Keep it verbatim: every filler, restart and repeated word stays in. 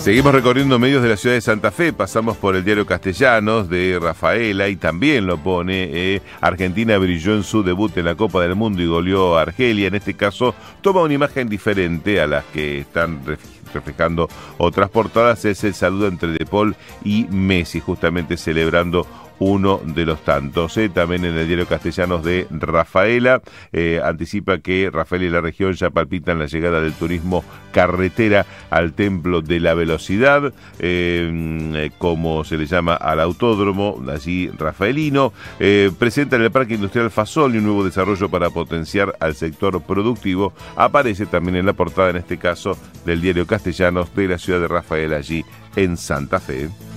Seguimos recorriendo medios de la ciudad de Santa Fe, pasamos por el diario Castellanos de Rafaela y también lo pone, eh, Argentina brilló en su debut en la Copa del Mundo y goleó a Argelia. En este caso toma una imagen diferente a las que están reflejando otras portadas, es el saludo entre De Paul y Messi, justamente celebrando uno de los tantos. Eh. También en el diario Castellanos de Rafaela eh, anticipa que Rafaela y la región ya palpitan la llegada del turismo carretera al Templo de la Velocidad, eh, como se le llama al autódromo allí rafaelino. Eh, presenta en el Parque Industrial Fasoli un nuevo desarrollo para potenciar al sector productivo. Aparece también en la portada, en este caso, del diario Castellanos de la ciudad de Rafaela, allí en Santa Fe.